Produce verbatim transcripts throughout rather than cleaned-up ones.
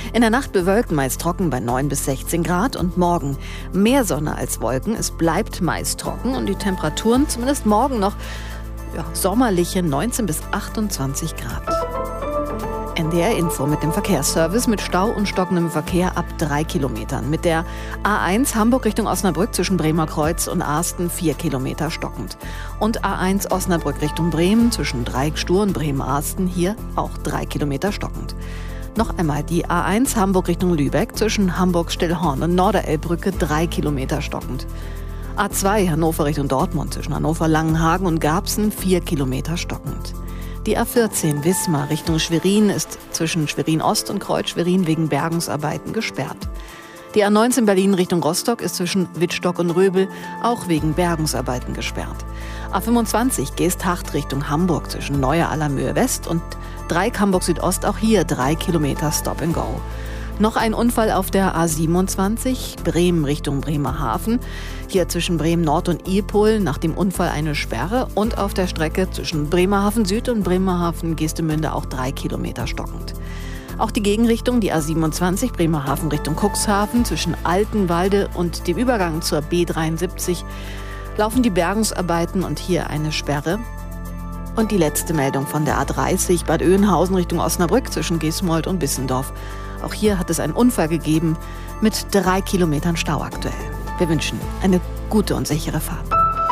In der Nacht bewölkt, meist trocken bei neun bis sechzehn Grad und morgen mehr Sonne als Wolken. Es bleibt meist trocken und die Temperaturen zumindest morgen noch ja, sommerliche neunzehn bis achtundzwanzig Grad. N D R-Info mit dem Verkehrsservice mit Stau und stockendem Verkehr ab drei Kilometern. Mit der A eins Hamburg Richtung Osnabrück zwischen Bremer Kreuz und Asten vier Kilometer stockend. Und A eins Osnabrück Richtung Bremen zwischen Dreieckstur und Bremen-Asten hier auch drei Kilometer stockend. Noch einmal die A eins Hamburg Richtung Lübeck zwischen Hamburg-Stillhorn und Norderelbbrücke drei Kilometer stockend. A zwei Hannover Richtung Dortmund zwischen Hannover-Langenhagen und Garbsen vier Kilometer stockend. Die A vierzehn Wismar Richtung Schwerin ist zwischen Schwerin-Ost und Kreuz-Schwerin wegen Bergungsarbeiten gesperrt. Die A neunzehn Berlin Richtung Rostock ist zwischen Wittstock und Röbel auch wegen Bergungsarbeiten gesperrt. A fünfundzwanzig Geesthacht Richtung Hamburg zwischen Neuer-Allermöhe West und Dreieck Hamburg Südost, auch hier drei Kilometer Stop and Go. Noch ein Unfall auf der A siebenundzwanzig, Bremen Richtung Bremerhaven. Hier zwischen Bremen Nord und Ipohl nach dem Unfall eine Sperre. Und auf der Strecke zwischen Bremerhaven Süd und Bremerhaven Geestemünde auch drei Kilometer stockend. Auch die Gegenrichtung, die A siebenundzwanzig, Bremerhaven Richtung Cuxhaven zwischen Altenwalde und dem Übergang zur B dreiundsiebzig laufen die Bergungsarbeiten und hier eine Sperre. Und die letzte Meldung von der A dreißig, Bad Oeynhausen Richtung Osnabrück zwischen Geesmold und Bissendorf. Auch hier hat es einen Unfall gegeben mit drei Kilometern Stau aktuell. Wir wünschen eine gute und sichere Fahrt.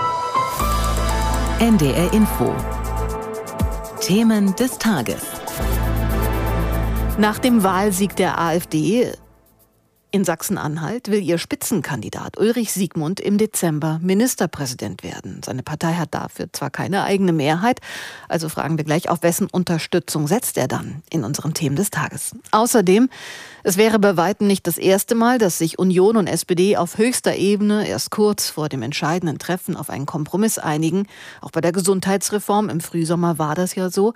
N D R Info. Themen des Tages. Nach dem Wahlsieg der AfD in Sachsen-Anhalt will ihr Spitzenkandidat Ulrich Siegmund im Dezember Ministerpräsident werden. Seine Partei hat dafür zwar keine eigene Mehrheit, also fragen wir gleich, auf wessen Unterstützung setzt er dann in unseren Themen des Tages. Außerdem, es wäre bei weitem nicht das erste Mal, dass sich Union und S P D auf höchster Ebene erst kurz vor dem entscheidenden Treffen auf einen Kompromiss einigen. Auch bei der Gesundheitsreform im Frühsommer war das ja so.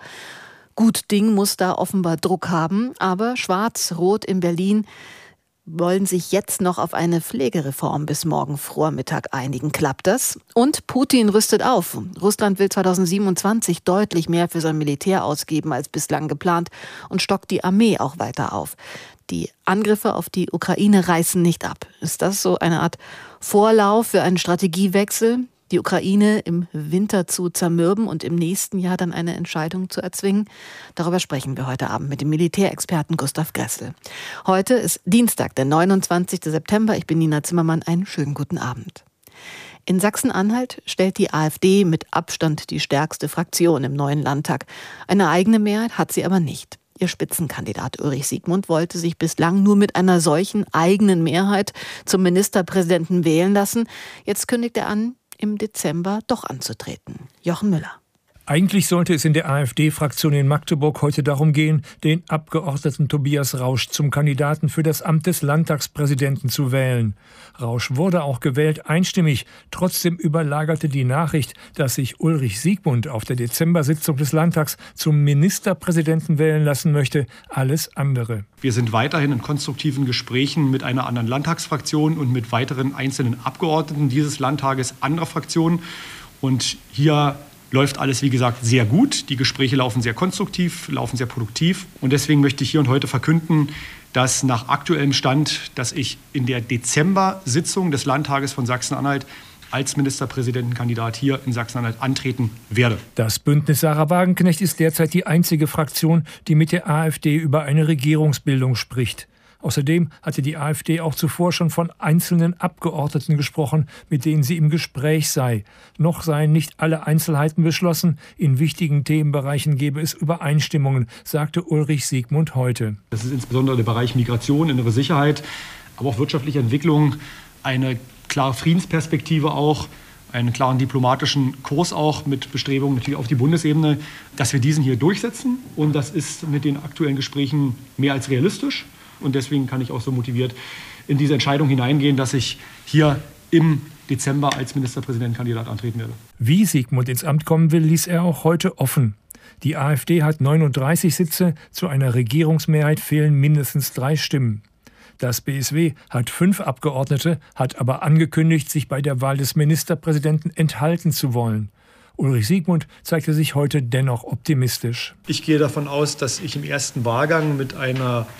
Gut Ding muss da offenbar Druck haben, aber Schwarz-Rot in Berlin wollen sich jetzt noch auf eine Pflegereform bis morgen Vormittag einigen. Klappt das? Und Putin rüstet auf. Russland will zweitausendsiebenundzwanzig deutlich mehr für sein Militär ausgeben als bislang geplant und stockt die Armee auch weiter auf. Die Angriffe auf die Ukraine reißen nicht ab. Ist das so eine Art Vorlauf für einen Strategiewechsel? Die Ukraine im Winter zu zermürben und im nächsten Jahr dann eine Entscheidung zu erzwingen? Darüber sprechen wir heute Abend mit dem Militärexperten Gustav Gressel. Heute ist Dienstag, der neunundzwanzigsten September. Ich bin Nina Zimmermann. Einen schönen guten Abend. In Sachsen-Anhalt stellt die AfD mit Abstand die stärkste Fraktion im neuen Landtag. Eine eigene Mehrheit hat sie aber nicht. Ihr Spitzenkandidat Ulrich Siegmund wollte sich bislang nur mit einer solchen eigenen Mehrheit zum Ministerpräsidenten wählen lassen. Jetzt kündigt er an, im Dezember doch anzutreten. Jochen Müller. Eigentlich sollte es in der AfD-Fraktion in Magdeburg heute darum gehen, den Abgeordneten Tobias Rausch zum Kandidaten für das Amt des Landtagspräsidenten zu wählen. Rausch wurde auch gewählt, einstimmig. Trotzdem überlagerte die Nachricht, dass sich Ulrich Siegmund auf der Dezember-Sitzung des Landtags zum Ministerpräsidenten wählen lassen möchte, alles andere. Wir sind weiterhin in konstruktiven Gesprächen mit einer anderen Landtagsfraktion und mit weiteren einzelnen Abgeordneten dieses Landtages anderer Fraktionen. Und hier läuft alles, wie gesagt, sehr gut. Die Gespräche laufen sehr konstruktiv, laufen sehr produktiv. Und deswegen möchte ich hier und heute verkünden, dass nach aktuellem Stand, dass ich in der Dezember-Sitzung des Landtages von Sachsen-Anhalt als Ministerpräsidentenkandidat hier in Sachsen-Anhalt antreten werde. Das Bündnis Sarah Wagenknecht ist derzeit die einzige Fraktion, die mit der AfD über eine Regierungsbildung spricht. Außerdem hatte die AfD auch zuvor schon von einzelnen Abgeordneten gesprochen, mit denen sie im Gespräch sei. Noch seien nicht alle Einzelheiten beschlossen. In wichtigen Themenbereichen gebe es Übereinstimmungen, sagte Ulrich Siegmund heute. Das ist insbesondere der Bereich Migration, innere Sicherheit, aber auch wirtschaftliche Entwicklung, eine klare Friedensperspektive auch, einen klaren diplomatischen Kurs auch mit Bestrebungen natürlich auf die Bundesebene, dass wir diesen hier durchsetzen. Und das ist mit den aktuellen Gesprächen mehr als realistisch. Und deswegen kann ich auch so motiviert in diese Entscheidung hineingehen, dass ich hier im Dezember als Ministerpräsidentenkandidat antreten werde. Wie Siegmund ins Amt kommen will, ließ er auch heute offen. Die AfD hat neununddreißig Sitze, zu einer Regierungsmehrheit fehlen mindestens drei Stimmen. Das B S W hat fünf Abgeordnete, hat aber angekündigt, sich bei der Wahl des Ministerpräsidenten enthalten zu wollen. Ulrich Siegmund zeigte sich heute dennoch optimistisch. Ich gehe davon aus, dass ich im ersten Wahlgang mit einer